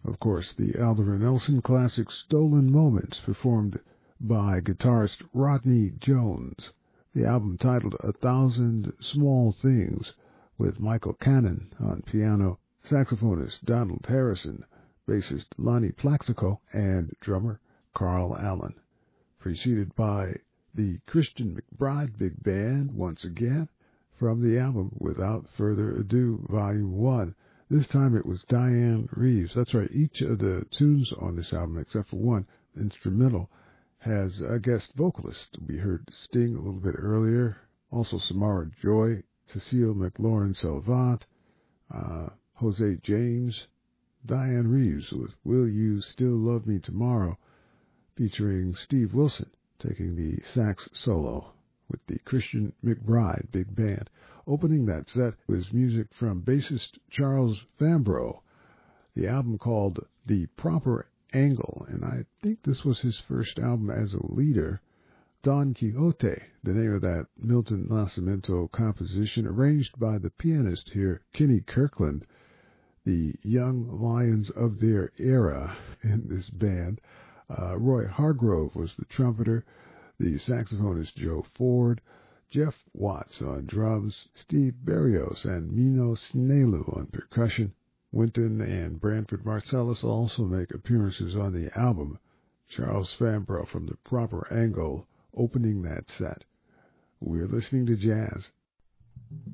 Of course, the Alvin Nelson classic Stolen Moments, performed by guitarist Rodney Jones. The album titled A Thousand Small Things, with Michael Cannon on piano, saxophonist Donald Harrison, bassist Lonnie Plaxico, and drummer Carl Allen. Preceded by the Christian McBride Big Band once again from the album Without Further Ado, Volume 1. This time it was Diane Reeves. That's right, each of the tunes on this album, except for one, instrumental, has a guest vocalist. We heard Sting a little bit earlier, also Samara Joy, Cecile McLaurin-Salvat, Jose James, Diane Reeves with Will You Still Love Me Tomorrow, featuring Steve Wilson taking the sax solo with the Christian McBride Big Band. Opening that set was music from bassist Charles Fambrough, the album called The Proper Angle, and I think this was his first album as a leader. Don Quixote, the name of that Milton Nascimento composition, arranged by the pianist here, Kenny Kirkland, the young lions of their era in this band. Roy Hargrove was the trumpeter, the saxophonist Joe Ford, Jeff Watts on drums, Steve Berrios and Mino Snelu on percussion. Wynton and Branford Marsalis also make appearances on the album. Charles Fambrough from The Proper Angle opening that set. We're listening to jazz.